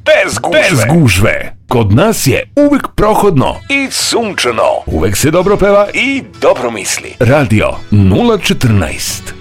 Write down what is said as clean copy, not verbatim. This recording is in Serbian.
Bez gužve. Kod nas je uvek prohodno I sunčano. uvek se dobro peva I dobro misli. Radio 014.